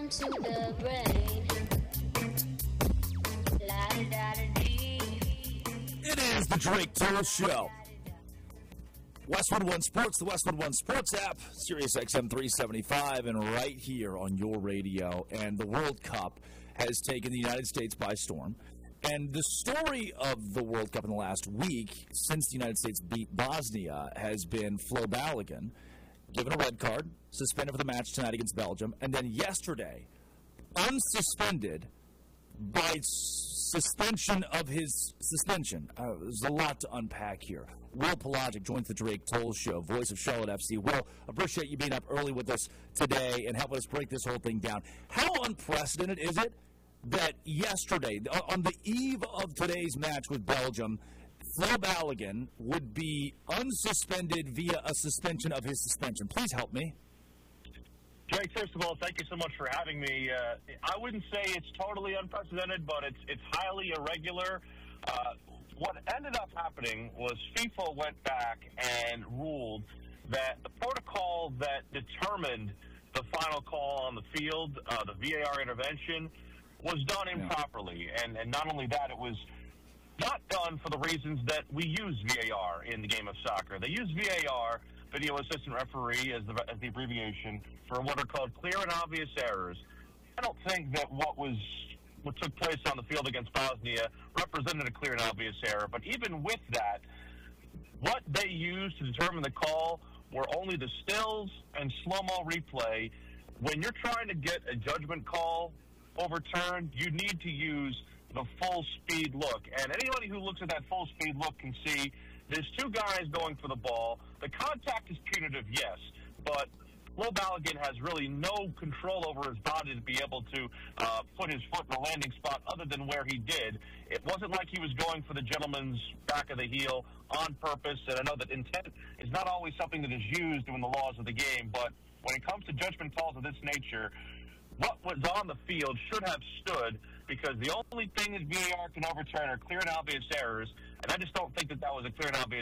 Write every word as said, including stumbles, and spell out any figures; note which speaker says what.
Speaker 1: down to the brain. La-da-da-da-dee.
Speaker 2: It is the Drake Toll Show. Westwood One Sports, the Westwood One Sports app, Sirius X M three seventy-five, and right here on your radio. And the World Cup has taken the United States by storm. And the story of the World Cup in the last week, since the United States beat Bosnia, has been Flo Balogun given a red card, suspended for the match tonight against Belgium, and then yesterday, unsuspended by suspension of his suspension. Uh, there's a lot to unpack here. Will Pelagic joins the Drake Toll Show, voice of Charlotte F C. Will, appreciate you being up early with us today and helping us break this whole thing down. How unprecedented is it that yesterday, on the eve of today's match with Belgium, Flo Balogun would be unsuspended via a suspension of his suspension? Please help me.
Speaker 3: Drake, first of all, thank you so much for having me. Uh, I wouldn't say it's totally unprecedented, but it's it's highly irregular. Uh, what ended up happening was FIFA went back and ruled that the protocol that determined the final call on the field, uh, the V A R intervention, was done improperly. Yeah. And, and not only that, it was not done for the reasons that we use V A R in the game of soccer. They use V A R, video assistant referee, as the, as the abbreviation, for what are called clear and obvious errors. I don't think that what was what took place on the field against Bosnia represented a clear and obvious error. But even with that, what they used to determine the call were only the stills and slow-mo replay. When you're trying to get a judgment call overturned, you need to use the full-speed look. And anybody who looks at that full-speed look can see there's two guys going for the ball. The contact is punitive, yes, but Flo Balogun has really no control over his body to be able to uh, put his foot in the landing spot other than where he did. It wasn't like he was going for the gentleman's back of the heel on purpose, and I know that intent is not always something that is used in the laws of the game, but when it comes to judgment calls of this nature, what was on the field should have stood, because the only thing that V A R can overturn are clear and obvious errors, and I just don't think that that was a clear and obvious